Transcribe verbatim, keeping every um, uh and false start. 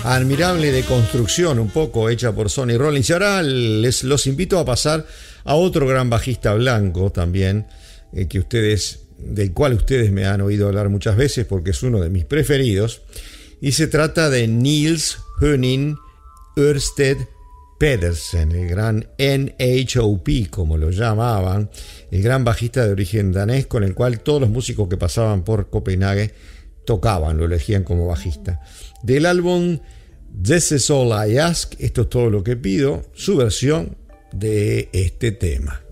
admirable de construcción, un poco hecha por Sonny Rollins. Y ahora les los invito a pasar a otro gran bajista blanco también, eh, que ustedes, del cual ustedes me han oído hablar muchas veces porque es uno de mis preferidos. Y se trata de Niels Henning Ørsted Pedersen, el gran N H O P, como lo llamaban, el gran bajista de origen danés con el cual todos los músicos que pasaban por Copenhague tocaban, lo elegían como bajista. Del álbum This Is All I Ask, esto es todo lo que pido, su versión de este tema.